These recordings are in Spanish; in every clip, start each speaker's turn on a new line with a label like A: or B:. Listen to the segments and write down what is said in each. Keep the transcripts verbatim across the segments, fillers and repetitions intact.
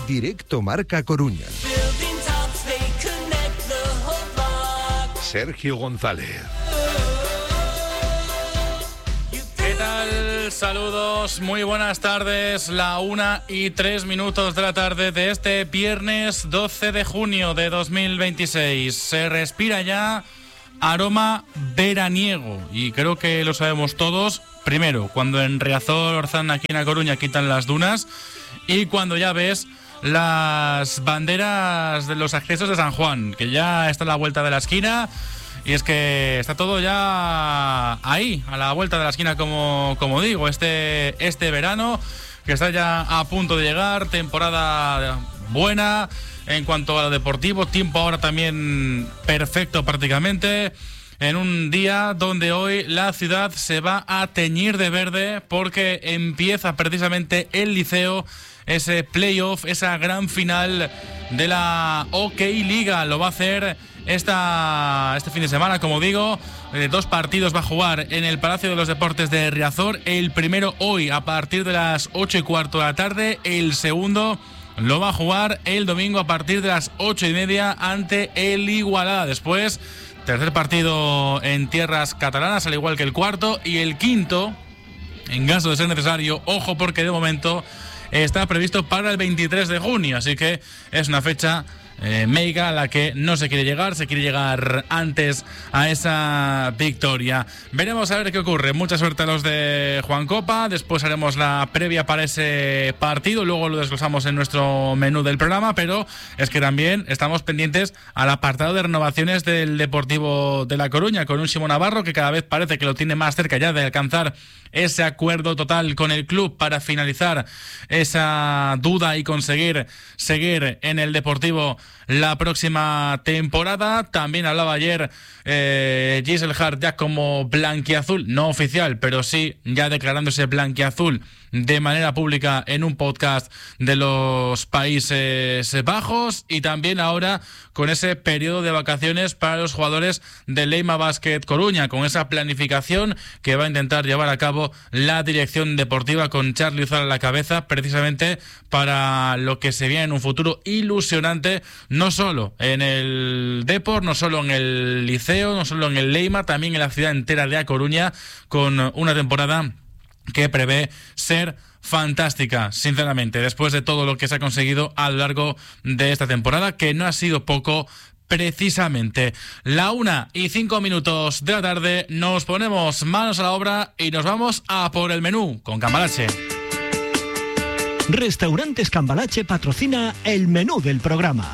A: Directo Marca Coruña. Sergio González.
B: ¿Qué tal? Saludos, muy buenas tardes. La una y tres minutos de la tarde de este viernes doce de junio de dos mil veintiséis. Se respira ya aroma veraniego y creo que lo sabemos todos. Primero, cuando en Riazor, Orzán, aquí en A Coruña quitan las dunas, y cuando ya ves las banderas de los accesos de San Juan, que ya está a la vuelta de la esquina. Y es que está todo ya ahí, a la vuelta de la esquina, como, como digo, este, este verano, que está ya a punto de llegar, temporada buena en cuanto a lo deportivo, tiempo ahora también perfecto prácticamente, en un día donde hoy la ciudad se va a teñir de verde porque empieza precisamente el Liceo, ese playoff, esa gran final de la OK Liga. Lo va a hacer esta, este fin de semana, como digo. Eh, dos partidos va a jugar en el Palacio de los Deportes de Riazor. El primero hoy a partir de las ocho y cuarto de la tarde. El segundo lo va a jugar el domingo a partir de las ocho y media ante el Igualada. Después, tercer partido en tierras catalanas, al igual que el cuarto. Y el quinto, en caso de ser necesario, ojo, porque de momento está previsto para el veintitrés de junio, así que es una fecha eh, mega a la que no se quiere llegar, se quiere llegar antes a esa victoria. Veremos a ver qué ocurre. Mucha suerte a los de Juan Copa. Después haremos la previa para ese partido, luego lo desglosamos en nuestro menú del programa, pero es que también estamos pendientes al apartado de renovaciones del Deportivo de La Coruña, con un Simón Navarro que cada vez parece que lo tiene más cerca ya de alcanzar ese acuerdo total con el club para finalizar esa duda y conseguir seguir en el Deportivo la próxima temporada. También hablaba ayer eh, Giselle Hart ya como blanquiazul, no oficial, pero sí ya declarándose blanquiazul de manera pública en un podcast de los Países Bajos, y también ahora con ese periodo de vacaciones para los jugadores de Leima Basket Coruña, con esa planificación que va a intentar llevar a cabo la dirección deportiva con Charly Uzal a la cabeza, precisamente para lo que se viene en un futuro ilusionante, no solo en el Depor, no solo en el Liceo, no solo en el Leima, también en la ciudad entera de A Coruña, con una temporada que prevé ser fantástica, sinceramente, después de todo lo que se ha conseguido a lo largo de esta temporada, que no ha sido poco precisamente. La una y cinco minutos de la tarde, nos ponemos manos a la obra y nos vamos a por el menú con Cambalache.
C: Restaurantes Cambalache patrocina el menú del programa.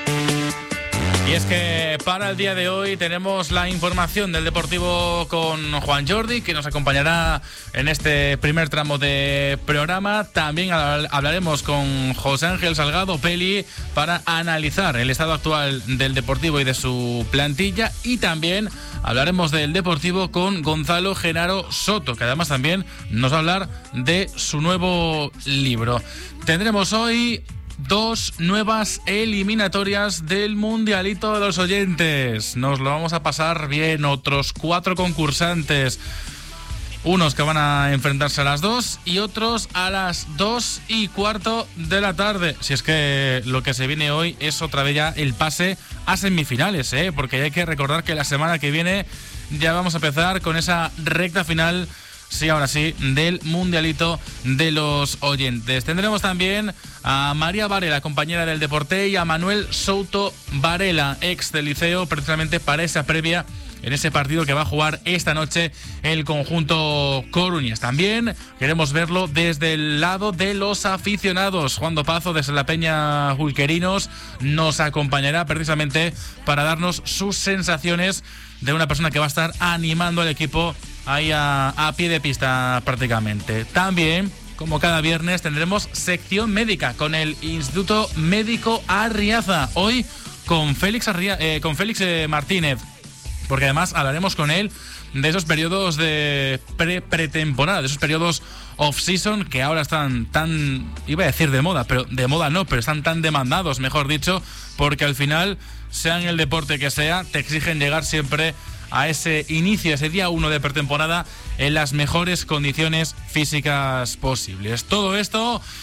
B: Y es que para el día de hoy tenemos la información del Deportivo con Juan Jordi, que nos acompañará en este primer tramo de programa. También hablaremos con José Ángel Salgado Peli para analizar el estado actual del Deportivo y de su plantilla. Y también hablaremos del Deportivo con Gonzalo Genaro Soto, que además también nos va a hablar de su nuevo libro. Tendremos hoy dos nuevas eliminatorias del Mundialito de los Oyentes. Nos lo vamos a pasar bien. Otros cuatro concursantes, unos que van a enfrentarse a las dos y otros a las dos y cuarto de la tarde. Si es que lo que se viene hoy es otra vez ya el pase a semifinales, ¿eh? Porque hay que recordar que la semana que viene ya vamos a empezar con esa recta final, sí, ahora sí, del Mundialito de los Oyentes. Tendremos también a María Varela, compañera del Deporte, y a Manuel Souto Varela, ex del Liceo, precisamente para esa previa en ese partido que va a jugar esta noche el conjunto coruñés. También queremos verlo desde el lado de los aficionados. Juan Dopazo, desde la Peña Julquerinos, nos acompañará precisamente para darnos sus sensaciones de una persona que va a estar animando al equipo ahí a, a pie de pista prácticamente. También, como cada viernes, tendremos sección médica con el Instituto Médico Arriaza. Hoy con Félix, Arria, eh, con Félix eh, Martínez, porque además hablaremos con él de esos periodos de pre pretemporada, de esos periodos off-season que ahora están tan, iba a decir de moda, pero de moda no, pero están tan demandados, mejor dicho, porque al final, sea en el deporte que sea, te exigen llegar siempre a ese inicio, ese día uno de pretemporada, en las mejores condiciones físicas posibles. Todo esto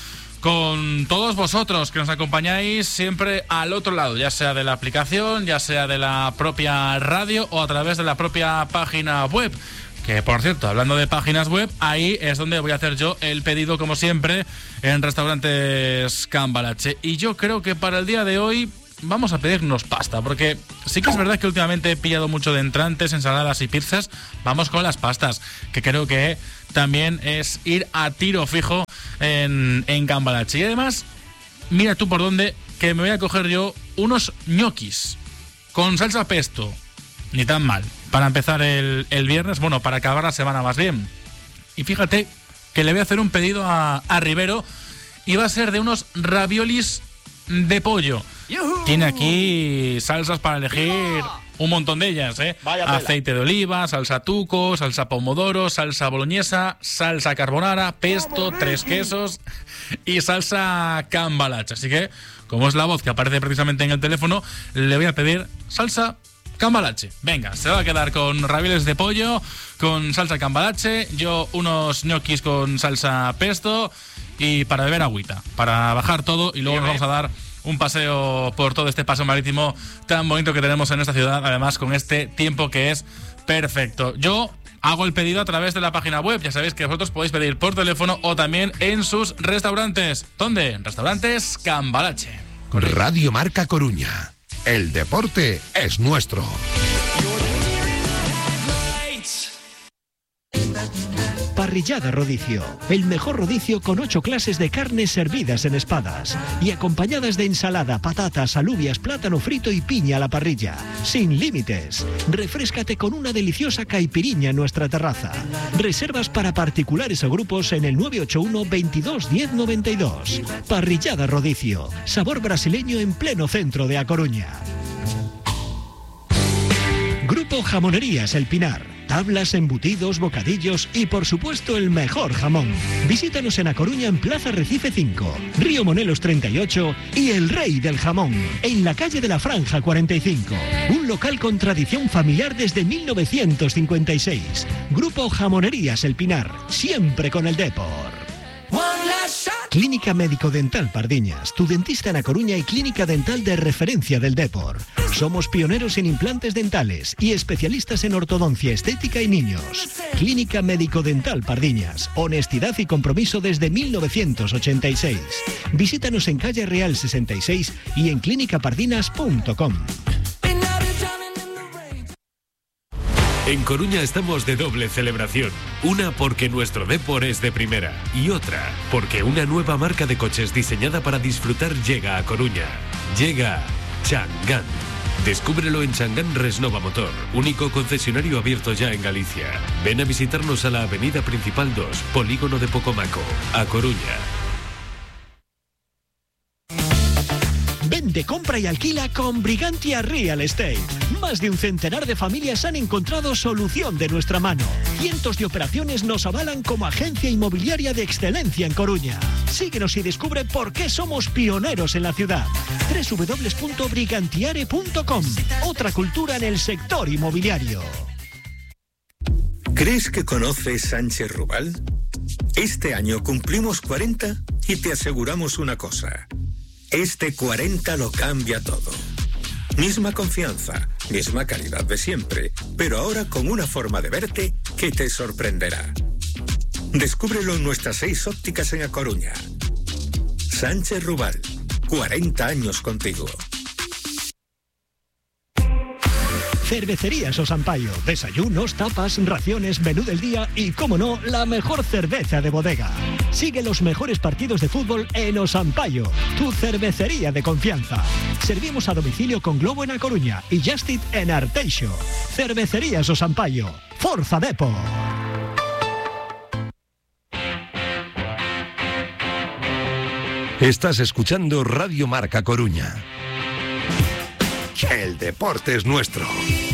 B: con todos vosotros que nos acompañáis siempre al otro lado, ya sea de la aplicación, ya sea de la propia radio o a través de la propia página web. Que, por cierto, hablando de páginas web, ahí es donde voy a hacer yo el pedido, como siempre, en Restaurantes Cambalache. Y yo creo que para el día de hoy vamos a pedirnos pasta, porque sí que es verdad que últimamente he pillado mucho de entrantes, ensaladas y pizzas. Vamos con las pastas, que creo que también es ir a tiro fijo en, en Cambalache. Y además, mira tú por dónde, que me voy a coger yo unos ñoquis con salsa pesto. Ni tan mal. Para empezar el, el viernes, bueno, para acabar la semana más bien. Y fíjate que le voy a hacer un pedido a, a Rivero y va a ser de unos raviolis de pollo. ¡Yuhu! Tiene aquí salsas para elegir un montón de ellas, ¿eh? Aceite de oliva, salsa tuco, salsa pomodoro, salsa boloñesa, salsa carbonara, pesto, tres quesos y salsa cambalache. Así que, como es la voz que aparece precisamente en el teléfono, le voy a pedir salsa cambalache. Venga, se va a quedar con ravioles de pollo, con salsa cambalache, yo unos ñoquis con salsa pesto y para beber agüita, para bajar todo y luego nos vamos a dar un paseo por todo este paso marítimo tan bonito que tenemos en esta ciudad, además con este tiempo que es perfecto. Yo hago el pedido a través de la página web, ya sabéis que vosotros podéis pedir por teléfono o también en sus restaurantes. ¿Dónde? Restaurantes Cambalache.
A: Radio Marca Coruña. El deporte es nuestro.
C: Parrillada Rodicio, el mejor rodicio con ocho clases de carnes servidas en espadas y acompañadas de ensalada, patatas, alubias, plátano frito y piña a la parrilla, sin límites. Refréscate con una deliciosa caipiriña en nuestra terraza. Reservas para particulares o grupos en el nueve ocho uno, veintidós, diez, noventa y dos. Parrillada Rodicio, sabor brasileño en pleno centro de A Coruña. Grupo Jamonerías El Pinar. Tablas, embutidos, bocadillos y, por supuesto, el mejor jamón. Visítanos en A Coruña en Plaza Recife cinco, Río Monelos treinta y ocho y El Rey del Jamón, en la calle de la Franja cuarenta y cinco. Un local con tradición familiar desde mil novecientos cincuenta y seis. Grupo Jamonerías El Pinar, siempre con el Depor. Clínica Médico Dental Pardiñas, tu dentista en A Coruña y clínica dental de referencia del Depor. Somos pioneros en implantes dentales y especialistas en ortodoncia estética y niños. Clínica Médico Dental Pardiñas, honestidad y compromiso desde mil novecientos ochenta y seis. Visítanos en calle Real sesenta y seis y en clínica pardinas punto com.
D: En Coruña estamos de doble celebración. Una porque nuestro Depor es de primera y otra porque una nueva marca de coches diseñada para disfrutar llega a Coruña. Llega Changán. Descúbrelo en Changán Resnova Motor, único concesionario abierto ya en Galicia. Ven a visitarnos a la avenida principal dos, Polígono de Pocomaco, A Coruña.
C: Vende, compra y alquila con Brigantia Real Estate. Más de un centenar de familias han encontrado solución de nuestra mano. Cientos de operaciones nos avalan como agencia inmobiliaria de excelencia en Coruña. Síguenos y descubre por qué somos pioneros en la ciudad. doble u doble u doble u punto brigantiare punto com. Otra cultura en el sector inmobiliario.
E: ¿Crees que conoces Sánchez Rubal? Este año cumplimos cuarenta y te aseguramos una cosa. Este cuarenta lo cambia todo. Misma confianza, misma calidad de siempre, pero ahora con una forma de verte que te sorprenderá. Descúbrelo en nuestras seis ópticas en A Coruña. Sánchez Rubal, cuarenta años contigo.
C: Cervecerías Osampaio, desayunos, tapas, raciones, menú del día y, como no, la mejor cerveza de bodega. Sigue los mejores partidos de fútbol en Osampaio, tu cervecería de confianza. Servimos a domicilio con Globo en A Coruña y Justit en Arteixo. Cervecerías Osampaio, Forza Depor.
A: Estás escuchando Radio Marca Coruña. El deporte es nuestro.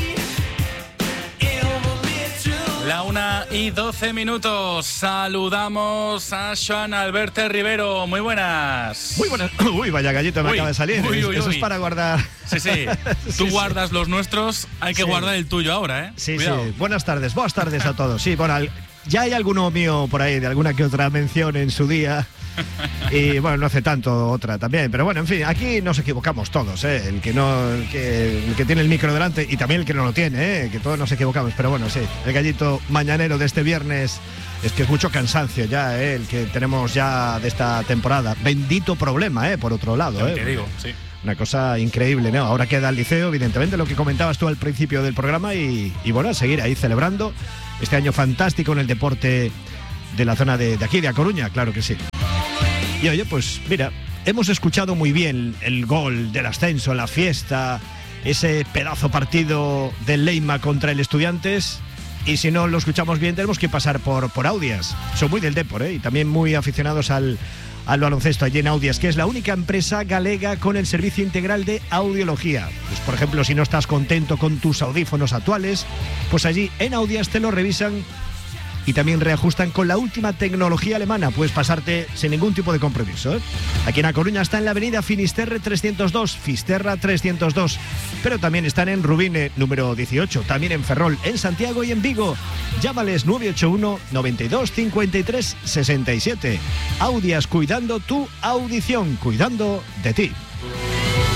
B: La una y doce minutos. Saludamos a Joan Alberto Rivero. Muy buenas.
F: Muy buenas. Uy, vaya gallito me
B: uy,
F: acaba de salir.
B: Uy, uy,
F: Eso
B: uy.
F: es para guardar.
B: Sí, sí. Tú
F: sí,
B: guardas sí. los nuestros, hay que
F: sí.
B: guardar el tuyo ahora, ¿eh?
F: Sí,
B: Cuidado.
F: sí. Buenas tardes, buenas tardes a todos. Sí, bueno, al, ya hay alguno mío por ahí, de alguna que otra mención en su día. Y bueno, no hace tanto otra también. Pero bueno, en fin, aquí nos equivocamos todos, ¿eh? El que no, el que, el que tiene el micro delante y también el que no lo tiene, ¿eh? Que todos nos equivocamos. Pero bueno, sí, el gallito mañanero de este viernes es que es mucho cansancio ya, ¿eh? El que tenemos ya de esta temporada. Bendito problema, ¿eh? Por otro lado, ¿eh?
B: Te digo, sí.
F: Una cosa increíble, ¿no? Ahora queda el liceo, evidentemente, lo que comentabas tú al principio del programa y, y bueno, a seguir ahí celebrando este año fantástico en el deporte de la zona de, de aquí, de A Coruña, claro que sí. Y oye, pues mira, hemos escuchado muy bien el gol del ascenso, la fiesta, ese pedazo partido del Leima contra el Estudiantes. Y si no lo escuchamos bien, tenemos que pasar por, por Audias. Son muy del Depor, ¿eh? Y también muy aficionados al, al baloncesto allí en Audias, que es la única empresa galega con el servicio integral de audiología. Pues por ejemplo, si no estás contento con tus audífonos actuales, pues allí en Audias te lo revisan y también reajustan con la última tecnología alemana. Puedes pasarte sin ningún tipo de compromiso, ¿eh? Aquí en A Coruña está en la avenida Finisterre trescientos dos, Fisterra trescientos dos, pero también están en Rubine número dieciocho, también en Ferrol, en Santiago y en Vigo. Llámales nueve ocho uno, noventa y dos, cincuenta y tres, sesenta y siete. Audias, cuidando tu audición, cuidando de ti.